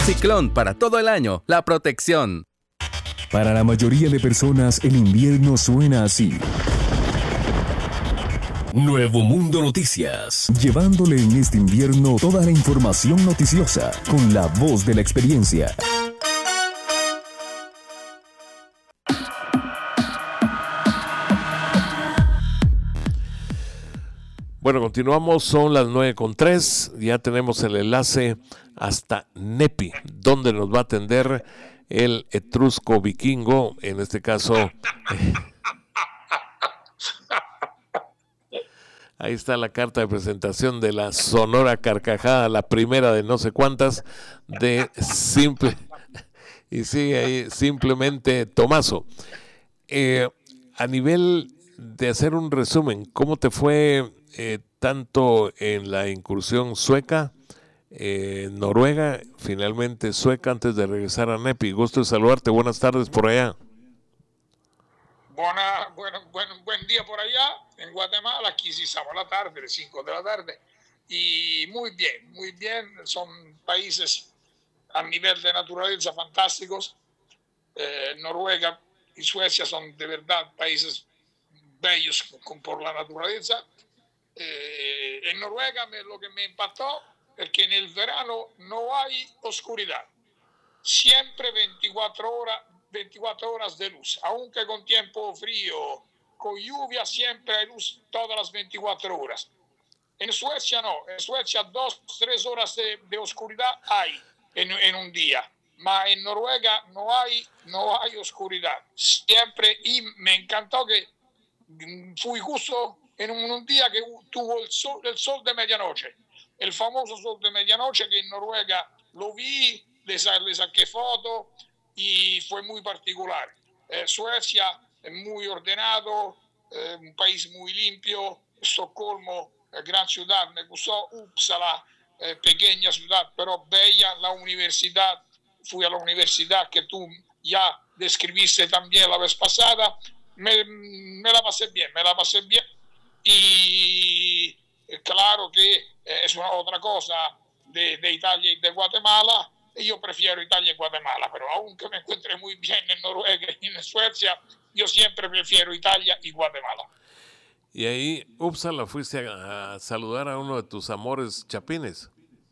Ciclón para todo el año, la protección. Para la mayoría de personas, el invierno suena así. Nuevo Mundo Noticias, llevándole en este invierno toda la información noticiosa con la voz de la experiencia. Bueno, continuamos, son las 9:03, ya tenemos el enlace hasta Nepi, donde nos va a atender el etrusco vikingo, en este caso... Ahí está la carta de presentación de la Sonora Carcajada, la primera de no sé cuántas, de simple... Y sigue ahí, simplemente Tomaso. A nivel de hacer un resumen, ¿cómo te fue tanto en la incursión sueca, Noruega, finalmente sueca, antes de regresar a Nepi? Gusto de saludarte, buenas tardes por allá. Buen día por allá, en Guatemala. Aquí sí estamos a la tarde, las 5 de la tarde. Y muy bien. Son países a nivel de naturaleza fantásticos. Noruega y Suecia son de verdad países bellos por la naturaleza. En Noruega lo que me impactó es que en el verano no hay oscuridad. Siempre 24 horas de luz, aunque con tiempo frío, con lluvia, siempre hay luz todas las 24 horas. En Suecia no, en Suecia 2-3 horas de oscuridad hay en un día, pero en Noruega no hay oscuridad, siempre, y me encantó que fui justo en un día que tuvo el sol de medianoche, el famoso sol de medianoche que en Noruega lo vi, le saqué foto y fue muy particular. Suecia es muy ordenado, un país muy limpio. Estocolmo, gran ciudad, me gustó. Uppsala, pequeña ciudad, pero bella. La universidad, fui a la universidad que tú ya describiste también la vez pasada. Me la pasé bien. Y claro que es otra cosa de Italia y de Guatemala. Yo prefiero Italia y Guatemala, pero aunque me encuentre muy bien en Noruega y en Suecia, yo siempre prefiero Italia y Guatemala. Y ahí, Uppsala, fuiste a saludar a uno de tus amores chapines.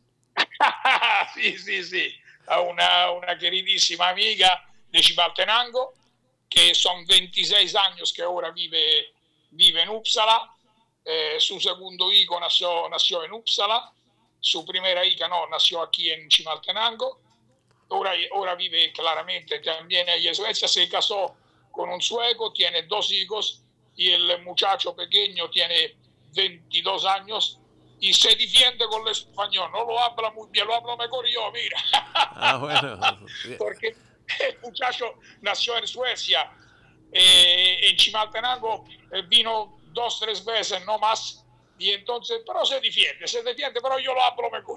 Sí. A una queridísima amiga de Cimaltenango, que son 26 años que ahora vive en Uppsala. Su segundo hijo nació en Uppsala. Su primera hija nació aquí en Cimaltenango. Ahora vive claramente también ella en Suecia. Se casó con un sueco, tiene 2 hijos y el muchacho pequeño tiene 22 años y se defiende con el español. No lo habla muy bien, lo hablo mejor yo, mira. Bueno. Porque el muchacho nació en Suecia, en Cimaltenango vino 2-3 veces, no más. Y entonces, pero se defiende, pero yo lo hablo mejor.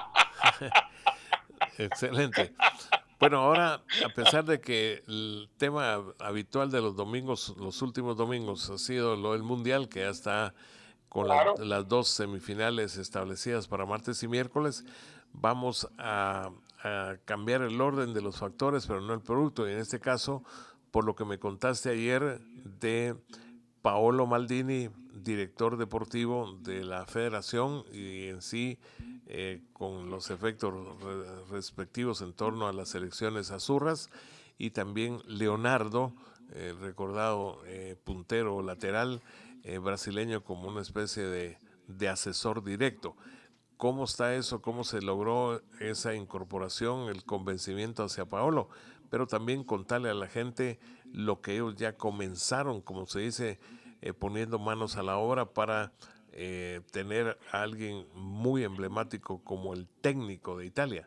Excelente. Bueno, ahora, a pesar de que el tema habitual de los domingos, los últimos domingos, ha sido lo del Mundial, que ya está con Claro. las 2 semifinales establecidas para martes y miércoles, vamos a cambiar el orden de los factores, pero no el producto. Y en este caso, por lo que me contaste ayer de Paolo Maldini, director deportivo de la federación, y en sí con los efectos respectivos en torno a las elecciones azurras, y también Leonardo, recordado puntero lateral brasileño, como una especie de asesor directo. ¿Cómo está eso? ¿Cómo se logró esa incorporación, el convencimiento hacia Paolo? Pero también contarle a la gente lo que ellos ya comenzaron, como se dice, poniendo manos a la obra para tener a alguien muy emblemático como el técnico de Italia.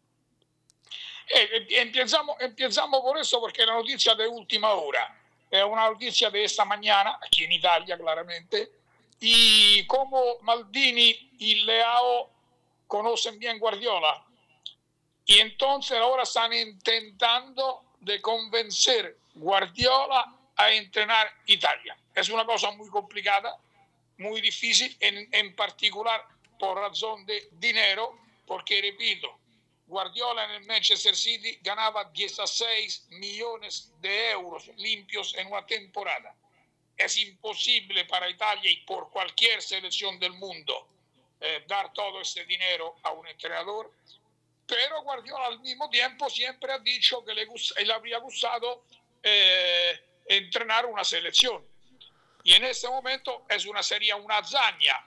Empezamos por eso, porque la noticia de última hora es una noticia de esta mañana, aquí en Italia claramente, y como Maldini y Leao conocen bien Guardiola, y entonces ahora están intentando de convencer Guardiola a entrenar Italia. Es una cosa muy complicada, muy difícil, en particular por razón de dinero, porque repito, Guardiola en el Manchester City ganaba 16 millones de euros limpios en una temporada. Es imposible para Italia y por cualquier selección del mundo dar todo ese dinero a un entrenador, pero Guardiola al mismo tiempo siempre ha dicho que le habría gustado entrenar una selección. Y en este momento sería una hazaña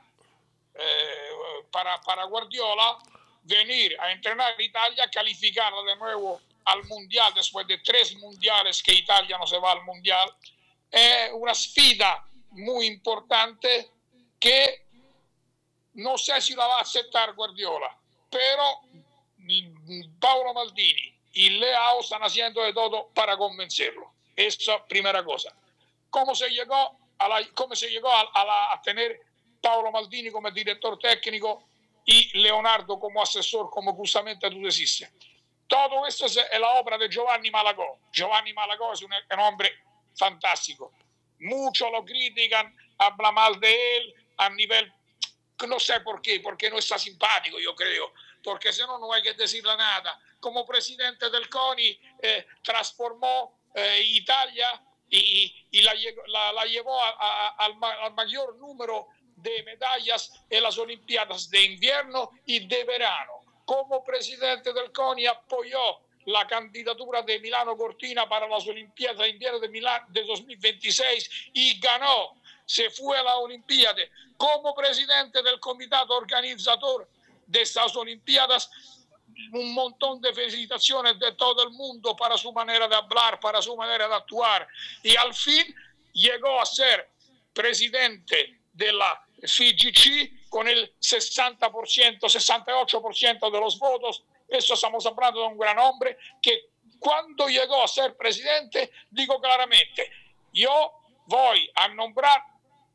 para Guardiola venir a entrenar a Italia, calificarla de nuevo al Mundial después de 3 mundiales que Italia no se va al Mundial. Es una sfida muy importante que no sé si la va a aceptar Guardiola, pero Paolo Maldini y Leao están haciendo de todo para convencerlo. Esa primera cosa. ¿Cómo se llegó a tener Paolo Maldini como director técnico y Leonardo como asesor, como justamente tú deciste? Todo esto es la obra de Giovanni Malagò. Giovanni Malagò es un hombre fantástico. Muchos lo critican, hablan mal de él a nivel, no sé por qué, porque no está simpático, yo creo, porque si no, no hay que decirle nada. Como presidente del CONI transformó Italia y la llevó al mayor número de medallas en las Olimpiadas de invierno y de verano. Como presidente del CONI apoyó la candidatura de Milano Cortina para las Olimpiadas de invierno de 2026 y ganó. Se fue a las Olimpiadas. Como presidente del comité organizador de estas Olimpiadas, un montón de felicitaciones de todo el mundo para su manera de hablar, para su manera de actuar. Y al fin llegó a ser presidente de la FIGC con el 60%, 68% de los votos. Eso estamos hablando de un gran hombre que cuando llegó a ser presidente, digo claramente, yo voy a nombrar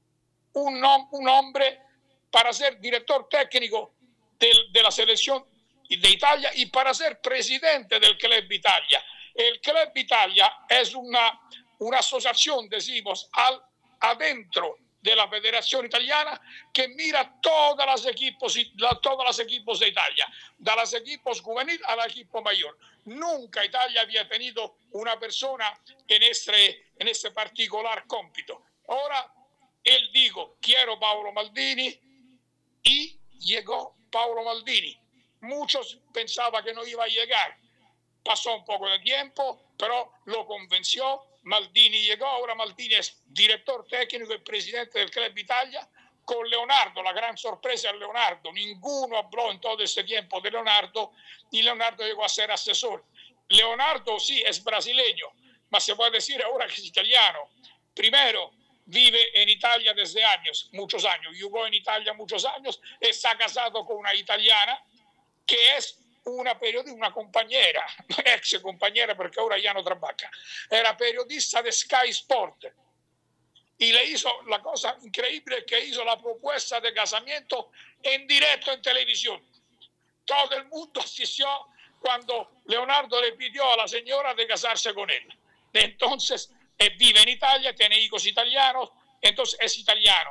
un hombre para ser director técnico de la selección de Italia y para ser presidente del Club Italia. El Club Italia es una asociación, decimos, adentro de la Federación Italiana que mira todas las equipos de Italia, de los equipos juveniles al equipo mayor. Nunca Italia había tenido una persona en este particular cómpito. Ahora él dijo, quiero Paolo Maldini, y llegó Paolo Maldini. Muchos pensaban que no iba a llegar. Pasó un poco de tiempo, pero lo convenció. Maldini llegó, ahora Maldini es director técnico y presidente del Club Italia, con Leonardo. La gran sorpresa es Leonardo. Ninguno habló en todo este tiempo de Leonardo, y Leonardo llegó a ser asesor. Leonardo sí es brasileño, pero se puede decir ahora que es italiano. Primero, vive en Italia desde muchos años, jugó en Italia muchos años, está casado con una italiana que es una compañera, ex compañera porque ahora ya no trabaja, era periodista de Sky Sport y le hizo la cosa increíble que hizo la propuesta de casamiento en directo en televisión. Todo el mundo asistió cuando Leonardo le pidió a la señora de casarse con él. Entonces, vive en Italia, tiene hijos italianos, entonces es italiano,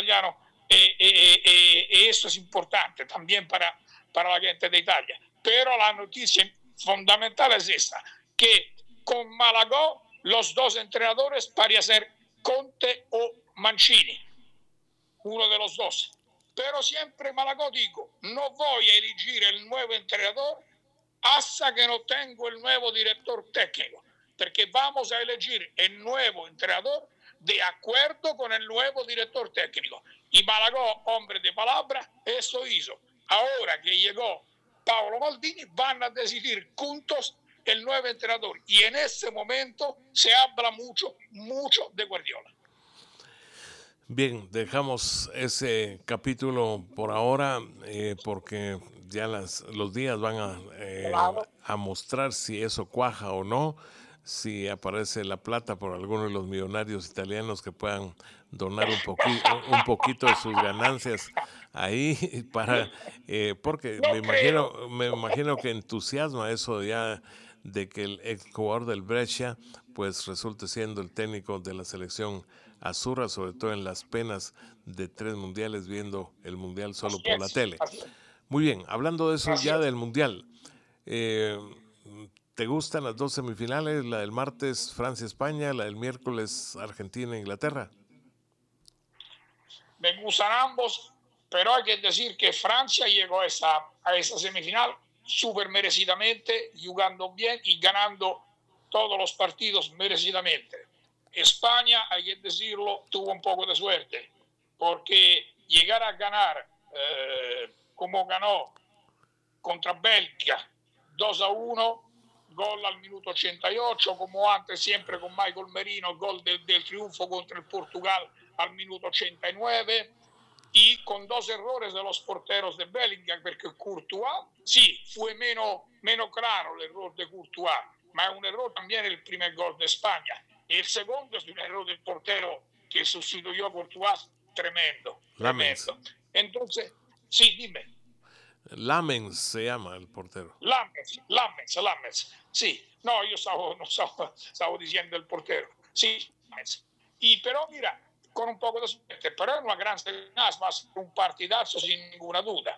y eso es importante también para la gente de Italia. Pero la noticia fundamental es esta, que con Malagò los dos entrenadores parecen ser Conte o Mancini, uno de los dos. Pero siempre Malagò dijo, no voy a elegir el nuevo entrenador hasta que no tengo el nuevo director técnico, porque vamos a elegir el nuevo entrenador de acuerdo con el nuevo director técnico. Y Malagò, hombre de palabra, eso hizo. Ahora que llegó Paolo Maldini, van a decidir juntos el nuevo entrenador. Y en ese momento se habla mucho de Guardiola. Bien, dejamos ese capítulo por ahora porque ya los días van a mostrar si eso cuaja o no, si aparece la plata por alguno de los millonarios italianos que puedan donar un poquito de sus ganancias ahí para porque me imagino que entusiasma eso ya de que el ex jugador del Brescia pues resulte siendo el técnico de la selección azzurra, sobre todo en las penas de 3 mundiales, viendo el mundial solo por la tele. Muy bien, hablando de eso ya del mundial, ¿Te gustan las dos semifinales? La del martes Francia-España, la del miércoles Argentina-Inglaterra. Me gustan ambos, pero hay que decir que Francia llegó a esa semifinal súper merecidamente, jugando bien y ganando todos los partidos merecidamente. España, hay que decirlo, tuvo un poco de suerte, porque llegar a ganar como ganó contra Bélgica 2-1, gol al minuto 88, como antes siempre con Michael Merino, gol del triunfo contra el Portugal al minuto 89, y con dos errores de los porteros de Bellingham, porque Courtois, sí, fue menos claro el error de Courtois, ma es un error también el primer gol de España. Y el segundo es un error del portero que sustituyó a Courtois, tremendo. Entonces, sí, dime. Lamens se llama el portero. Lamens. Sí, no, yo stavo diciendo el portero. Sí, Lamens. Y pero mira, con un poco de suerte, pero es una gran semifinal, más un partidazo sin ninguna duda.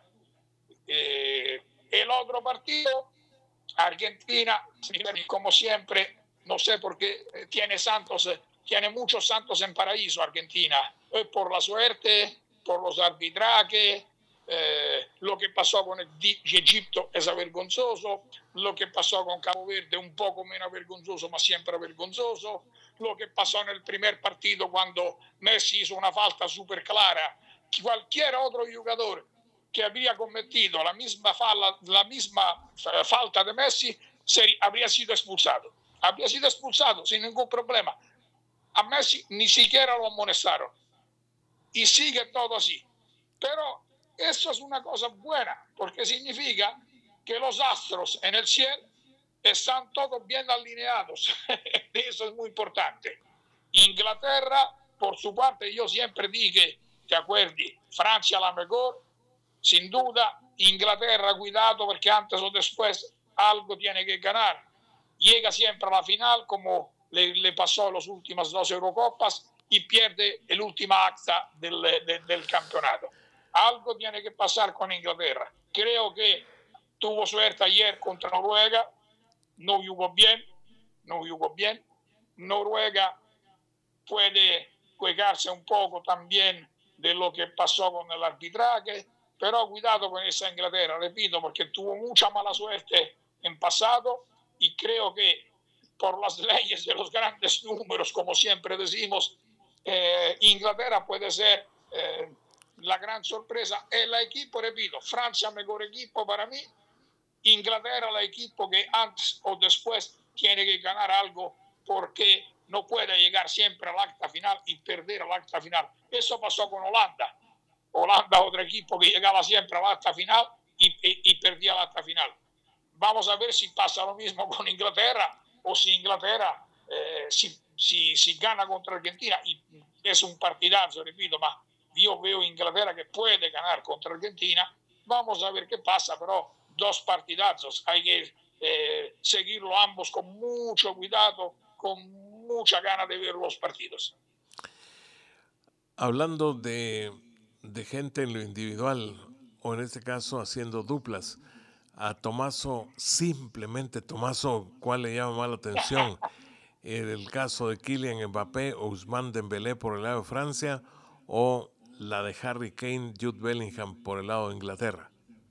El otro partido, Argentina, como siempre, no sé por qué tiene muchos santos en paraíso Argentina, por la suerte, por los arbitrajes. Lo que pasó con Egipto es vergonzoso, lo que pasó con Cabo Verde un poco menos vergonzoso, ma siempre vergonzoso, lo que pasó en el primer partido cuando Messi hizo una falta súper clara. Cualquier otro jugador que habría cometido la misma falta de Messi habría sido expulsado sin ningún problema. A Messi ni siquiera lo amonestaron y sigue todo así, pero eso es una cosa buena, porque significa que los astros en el cielo están todos bien alineados. Eso es muy importante. Inglaterra, por su parte, yo siempre dije, ¿te acuerdas? Francia la mejor, sin duda. Inglaterra, cuidado, porque antes o después algo tiene que ganar. Llega siempre a la final, como le pasó en las últimas 2 Eurocopas, y pierde el último acta del campeonato. Algo tiene que pasar con Inglaterra. Creo que tuvo suerte ayer contra Noruega, no jugó bien. Noruega puede jugarse un poco también de lo que pasó con el arbitraje, pero cuidado con esa Inglaterra, repito, porque tuvo mucha mala suerte en pasado, y creo que por las leyes de los grandes números, como siempre decimos, Inglaterra puede ser la gran sorpresa. El equipo, repito, Francia mejor equipo para mí, Inglaterra el equipo que antes o después tiene que ganar algo, porque no puede llegar siempre al acta final y perder al acta final. Eso pasó con Holanda, otro equipo que llegaba siempre al acta final y perdía el acta final. Vamos a ver si pasa lo mismo con Inglaterra, o si Inglaterra si gana contra Argentina, y es un partidazo, repito, ma yo veo Inglaterra que puede ganar contra Argentina. Vamos a ver qué pasa, pero 2 partidazos, hay que seguirlo ambos con mucho cuidado, con mucha gana de ver los partidos. Hablando de gente en lo individual, o en este caso haciendo duplas, a Tommaso, ¿cuál le llama más la atención? ¿El caso de Kylian Mbappé o Ousmane Dembélé por el lado de Francia, o la de Harry Kane, Jude Bellingham por el lado de Inglaterra?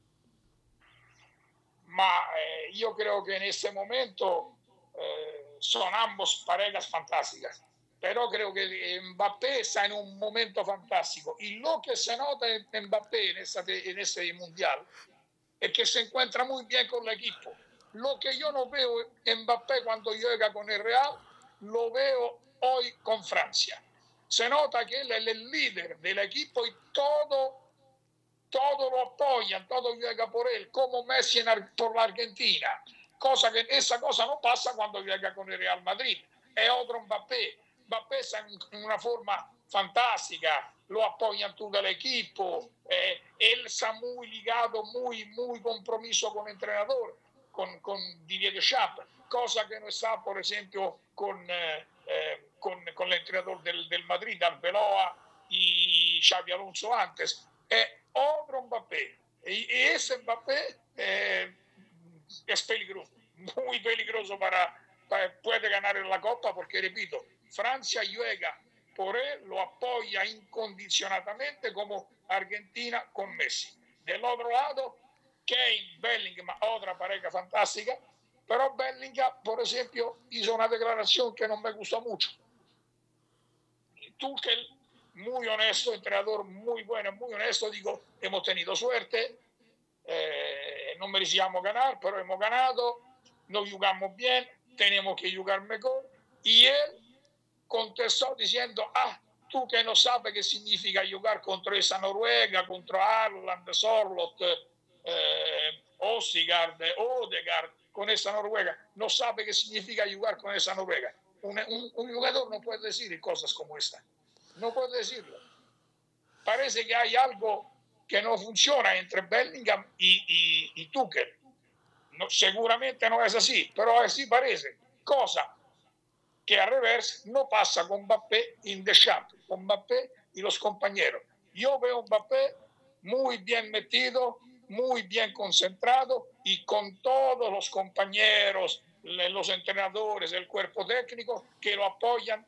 Yo creo que en este momento son ambos parejas fantásticas, pero creo que Mbappé está en un momento fantástico, y lo que se nota en Mbappé en este mundial es que se encuentra muy bien con el equipo. Lo que yo no veo en Mbappé cuando juega con el Real, lo veo hoy con Francia. Se nota que él es el líder del equipo y todo lo apoyan, todo juega por él, como Messi por la Argentina. Esa cosa no pasa cuando juega con el Real Madrid. Es otro Mbappé. Mbappé está en una forma fantástica, lo apoyan todo el equipo, él está muy ligado, muy compromiso con el entrenador, con Didier Deschamps, cosa que no está, por ejemplo, con el entrenador del Madrid, Arbeloa y Xabi Alonso antes. Otro Mbappé, y ese Mbappé es peligroso, muy peligroso puede ganar en la Copa, porque repito, Francia juega por él, lo apoya incondicionadamente como Argentina con Messi. Del otro lado, Kane, Bellingham, otra pareja fantástica, pero Bellingham, por ejemplo, hizo una declaración que no me gusta mucho. Tuchel, muy honesto, entrenador muy bueno, muy honesto, digo, hemos tenido suerte, no merecíamos ganar, pero hemos ganado, no jugamos bien, tenemos que jugar mejor. Y él contestó diciendo, tú que no sabes qué significa jugar contra esa Noruega, contra Haaland, Sorloth, Odegaard, con esa Noruega, no sabe qué significa jugar con esa Noruega. Un jugador no puede decir cosas como esta, no puede decirlo. Parece que hay algo que no funciona entre Bellingham y Tuchel. No, seguramente no es así, pero así parece. Cosa que al revés no pasa con Mbappé en Deschamps, con Mbappé y los compañeros. Yo veo a Mbappé muy bien metido, muy bien concentrado y con todos los compañeros, los entrenadores, el cuerpo técnico que lo apoyan.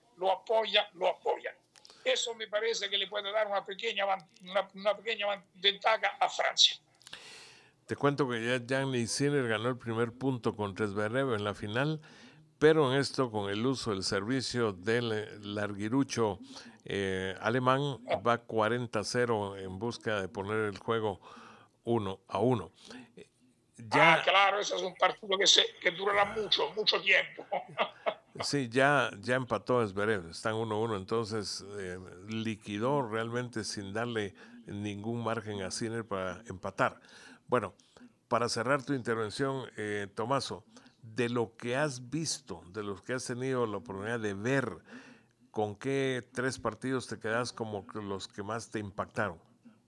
Eso me parece que le puede dar una pequeña ventaja a Francia. Te cuento que ya Jannik Sinner ganó el primer punto contra Zverev en la final, pero en esto, con el uso del servicio del larguirucho alemán, va 40-0 en busca de poner el juego 1-1. Claro, ese es un partido que durará mucho tiempo. Sí, ya empató a Zverev, están 1-1, entonces liquidó realmente sin darle ningún margen a Sinner para empatar. Bueno, para cerrar tu intervención, Tomaso, de lo que has visto, de los que has tenido la oportunidad de ver, ¿con qué 3 partidos te quedas como los que más te impactaron?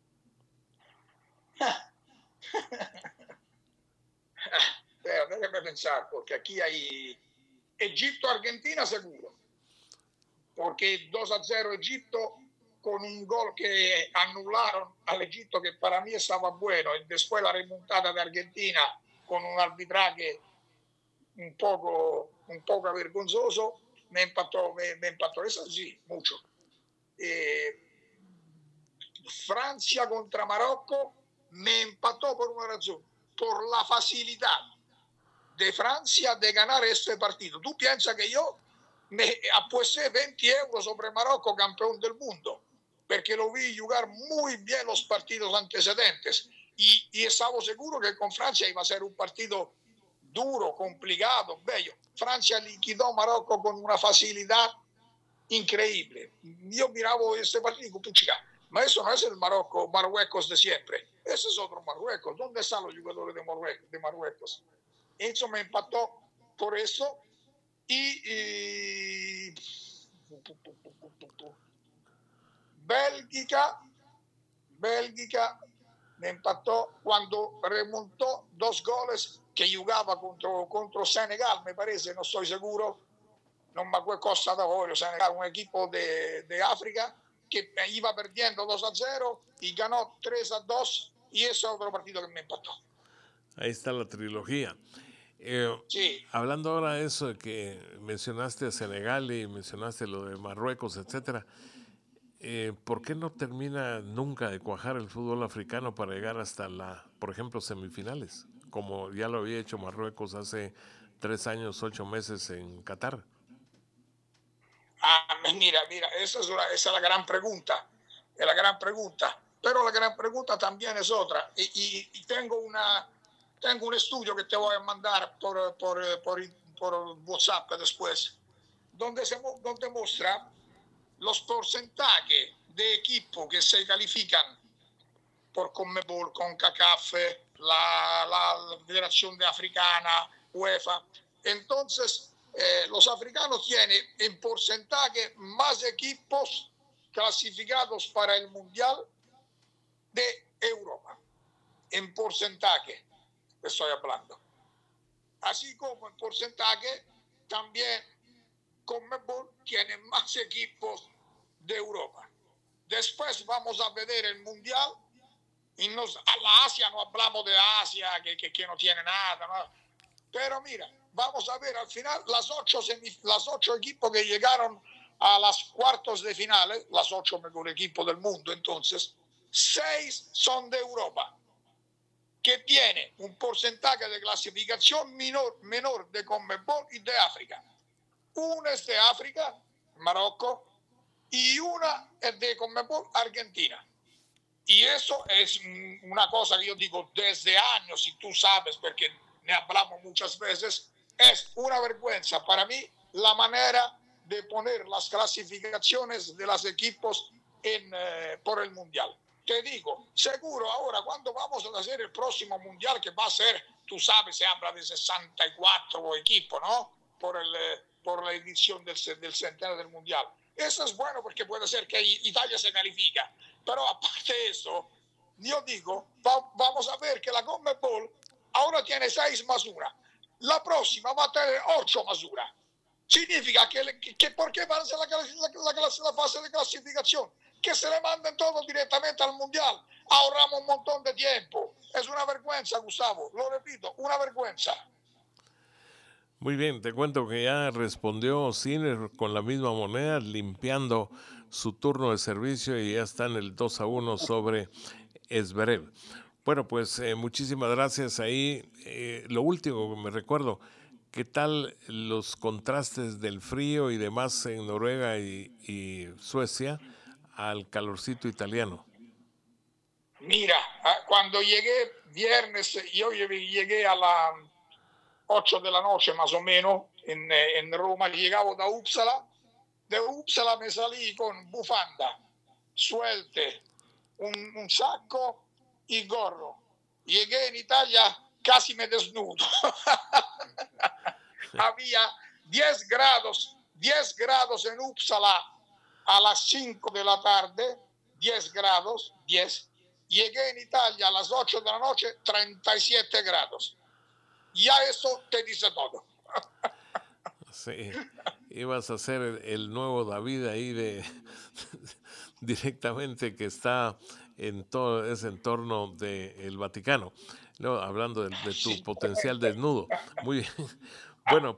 Déjame pensar, porque aquí hay Egipto-Argentina seguro, porque 2-0 Egipto con un gol que anularon al Egipto que para mí estaba bueno, y después la remontada de Argentina con un arbitraje un poco vergonzoso, me empató, eso sí, mucho. Francia contra Marocco me empató por una razón, por la facilidad de Francia de ganar este partido. Tú piensas que yo me apuesté 20 euros sobre Marocco, campeón del mundo, porque lo vi jugar muy bien los partidos antecedentes y estaba seguro que con Francia iba a ser un partido duro, complicado, bello. Francia liquidó a Marocco con una facilidad increíble. Yo miraba este partido, puchica, ma eso no es el Marruecos de siempre. Ese es otro Marruecos. ¿Dónde están los jugadores de Marruecos? Eso me empató por eso. Y Bélgica me empató cuando remontó 2 goles que jugaba contra Senegal, me parece, no estoy seguro. No me acuerdo Costa d'Avorio, Senegal, un equipo de África que iba perdiendo 2-0 y ganó 3-2, y ese es otro partido que me empató. Ahí está la trilogía. Sí. Hablando ahora de eso de que mencionaste a Senegal y mencionaste lo de Marruecos, etcétera, ¿por qué no termina nunca de cuajar el fútbol africano para llegar hasta por ejemplo, semifinales, como ya lo había hecho Marruecos hace 3 años, 8 meses en Qatar? Mira, esa es la gran pregunta. Es la gran pregunta. Pero la gran pregunta también es otra. Y tengo un estudio que te voy a mandar por WhatsApp después, donde muestra los porcentajes de equipos que se califican por Conmebol, CONCACAF, la Federación de Africana, UEFA. Entonces, los africanos tienen en porcentaje más equipos clasificados para el Mundial de Europa. En porcentaje estoy hablando. Así como en porcentaje también Conmebol tiene más equipos de Europa. Después vamos a ver el Mundial y a la Asia no hablamos de Asia, que no tiene nada, ¿no? Pero mira, vamos a ver al final las 8 equipos que llegaron a las cuartos de finales, las 8 mejores equipos del mundo, entonces 6 son de Europa, que tiene un porcentaje de clasificación menor de CONMEBOL y de África. Una es de África, Marruecos, y una es de CONMEBOL, Argentina. Y eso es una cosa que yo digo desde años, si tú sabes, porque ne hablamos muchas veces, es una vergüenza para mí la manera de poner las clasificaciones de los equipos por el Mundial. Te digo, seguro ahora cuando vamos a hacer el próximo Mundial, que va a ser, tú sabes, se habla de 64 equipos, ¿no? Por la edición del centenario del Mundial. Eso es bueno porque puede ser que Italia se califica. Pero aparte de eso, yo digo, vamos a ver que la CONMEBOL ahora tiene 6 más 1. La próxima va a tener 8 más 1. Significa que ¿por qué van a hacer la fase de clasificación? Que se le manden todos directamente al Mundial. Ahorramos un montón de tiempo. Es una vergüenza, Gustavo. Lo repito, una vergüenza. Muy bien, te cuento que ya respondió Sinner con la misma moneda, limpiando su turno de servicio, y ya está en el 2-1 sobre Zverev. Bueno, pues muchísimas gracias ahí. Lo último que me recuerdo, ¿qué tal los contrastes del frío y demás en Noruega y Suecia al calorcito italiano? Mira, cuando llegué viernes, yo llegué a las 8 de la noche más o menos en Roma, llegaba da Uppsala. De Uppsala me salí con bufanda, suelte, un saco y gorro. Llegué en Italia, casi me desnudo. Había 10 grados en Uppsala a las 5 de la tarde, 10 grados, 10. Llegué en Italia a las 8 de la noche, 37 grados. Ya eso te dice todo. Sí, ibas a ser el nuevo David ahí directamente, que está en todo ese entorno del Vaticano. Luego, hablando de tu Sí. potencial desnudo. Muy bien. Bueno,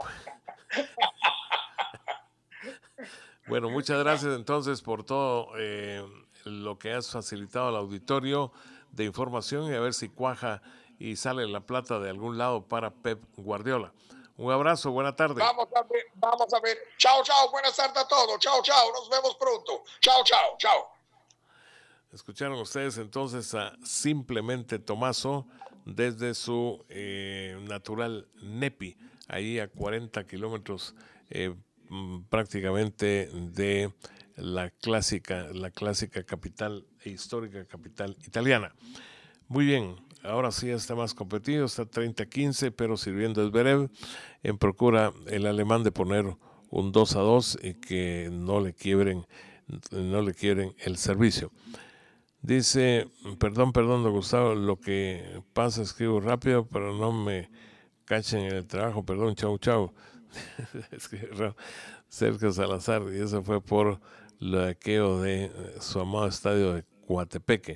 bueno, muchas gracias entonces por todo lo que has facilitado al auditorio de información, y a ver si cuaja y sale la plata de algún lado para Pep Guardiola. Un abrazo, buena tarde. Vamos a ver. Chao, buenas tardes a todos. Chao, nos vemos pronto. Chao. Escucharon ustedes entonces a Simplemente Tomaso desde su natural Nepi, ahí a 40 kilómetros prácticamente de la clásica capital e histórica capital italiana. Muy bien, ahora sí está más competido, está 30-15, pero sirviendo Zverev, en procura el alemán de poner un 2-2 y que no le quiebren el servicio. Dice, perdón, don Gustavo, lo que pasa, escribo rápido, pero no me cachen en el trabajo, perdón, chau. Escribe Sergio Salazar, y eso fue por lo aqueo de su amado estadio de Coatepeque.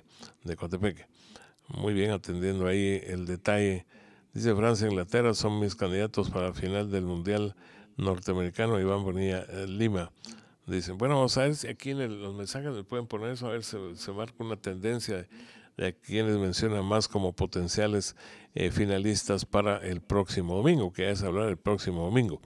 Muy bien, atendiendo ahí el detalle. Dice, Francia e Inglaterra son mis candidatos para la final del Mundial Norteamericano. Iván Bonilla, Lima. Dicen, bueno, vamos a ver si aquí en los mensajes me pueden poner eso, a ver si se marca una tendencia de quienes mencionan más como potenciales finalistas para el próximo domingo, que es hablar el próximo domingo.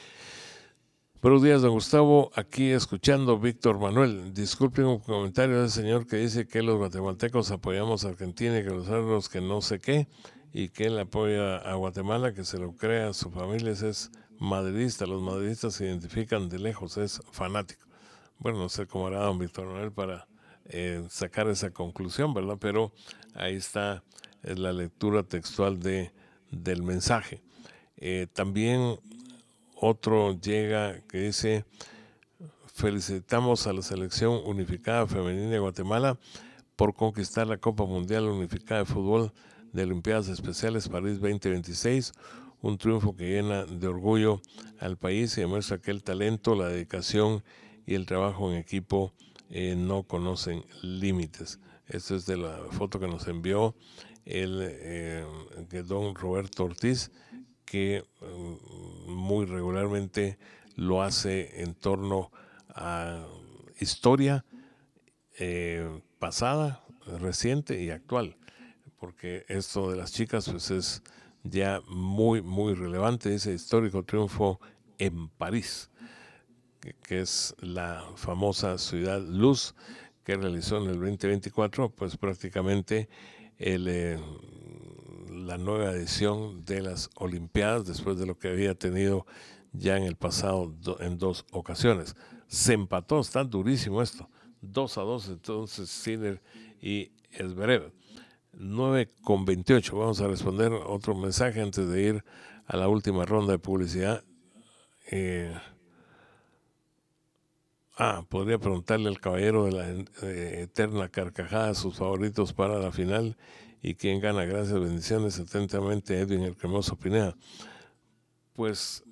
Buenos días, don Gustavo, aquí escuchando Víctor Manuel. Disculpen un comentario del señor que dice que los guatemaltecos apoyamos a Argentina y que los árabes que no sé qué, y que él apoya a Guatemala, que se lo crea, su familia es madridista. Los madridistas se identifican de lejos, es fanático. Bueno, no sé cómo hará don Víctor Manuel para sacar esa conclusión, ¿verdad? Pero ahí está la lectura textual del mensaje. También otro llega que dice, felicitamos a la selección unificada femenina de Guatemala por conquistar la Copa Mundial Unificada de Fútbol de Olimpiadas Especiales París 2026, un triunfo que llena de orgullo al país y demuestra que el talento, la dedicación y el trabajo en equipo no conocen límites. Esto es de la foto que nos envió el don Roberto Ortiz, que muy regularmente lo hace en torno a historia pasada, reciente y actual, porque esto de las chicas pues es ya muy, muy relevante. Ese histórico triunfo en París, que es la famosa Ciudad Luz, que realizó en el 2024, pues prácticamente la nueva edición de las Olimpiadas, después de lo que había tenido ya en el pasado en 2 ocasiones. Se empató, está durísimo esto, 2-2, entonces Sinner y Zverev. 9:28, vamos a responder otro mensaje antes de ir a la última ronda de publicidad. Podría preguntarle al caballero de la eterna carcajada sus favoritos para la final y quién gana. Gracias, bendiciones, atentamente Edwin el Cremoso Pineda. Pues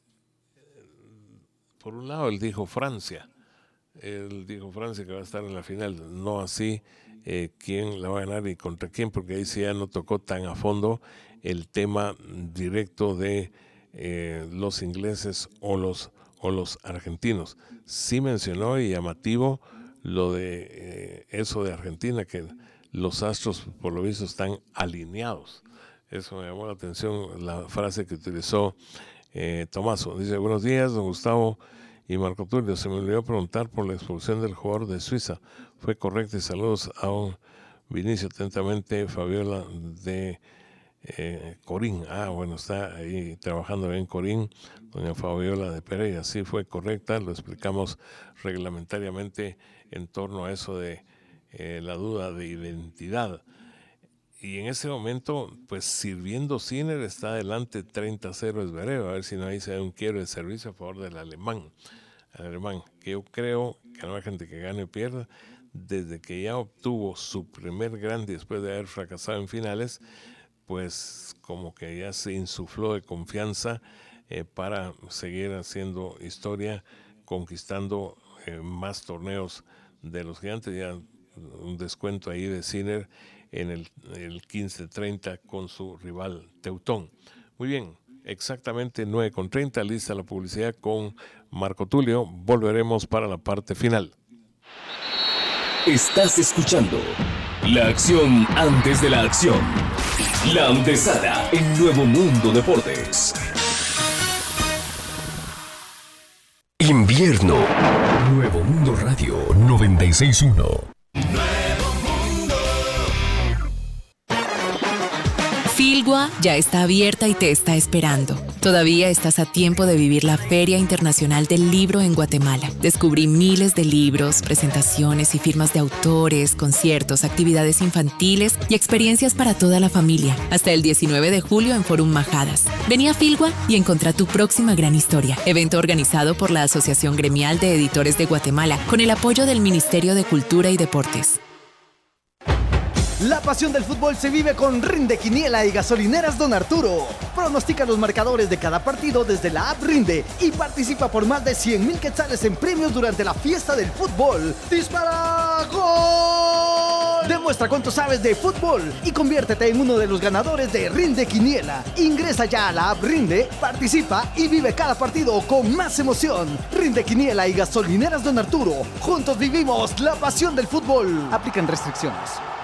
por un lado él dijo Francia que va a estar en la final, no así quién la va a ganar y contra quién, porque ahí sí ya no tocó tan a fondo el tema directo de los ingleses o los argentinos. Sí mencionó, y llamativo, lo de eso de Argentina, que los astros por lo visto están alineados. Eso me llamó la atención, la frase que utilizó Tomaso. Dice: buenos días, don Gustavo y Marco Tulio. Se me olvidó preguntar por la expulsión del jugador de Suiza. ¿Fue correcta? Y saludos a un Vinicio, atentamente Fabiola de Corín. Bueno, está ahí trabajando en Corín, doña Fabiola de Pereira. Sí, fue correcta, lo explicamos reglamentariamente en torno a eso de la duda de identidad. Y en ese momento, pues sirviendo Sinner, está adelante 30-0 Zverev. A ver si no ahí se da un quiero de servicio a favor del alemán, que yo creo que no hay gente que gane o pierda. Desde que ya obtuvo su primer grande después de haber fracasado en finales, pues como que ya se insufló de confianza para seguir haciendo historia, conquistando más torneos de los gigantes. Ya un descuento ahí de Sinner en el 15-30 con su rival Teutón. Muy bien, exactamente 9:30, lista la publicidad con Marco Tulio. Volveremos para la parte final. Estás escuchando la acción antes de la acción. La antesala en Nuevo Mundo Deportes. Invierno. Nuevo Mundo Radio 96.1. Filgua ya está abierta y te está esperando. Todavía estás a tiempo de vivir la Feria Internacional del Libro en Guatemala. Descubrí miles de libros, presentaciones y firmas de autores, conciertos, actividades infantiles y experiencias para toda la familia. Hasta el 19 de julio en Forum Majadas. Vení a Filgua y encontrá tu próxima gran historia. Evento organizado por la Asociación Gremial de Editores de Guatemala con el apoyo del Ministerio de Cultura y Deportes. La pasión del fútbol se vive con Rinde Quiniela y Gasolineras Don Arturo. Pronostica los marcadores de cada partido desde la app Rinde y participa por más de 100,000 quetzales en premios durante la fiesta del fútbol. ¡Dispara! ¡Gol! Demuestra cuánto sabes de fútbol y conviértete en uno de los ganadores de Rinde Quiniela. Ingresa ya a la app Rinde, participa y vive cada partido con más emoción. Rinde Quiniela y Gasolineras Don Arturo. Juntos vivimos la pasión del fútbol. Aplican restricciones.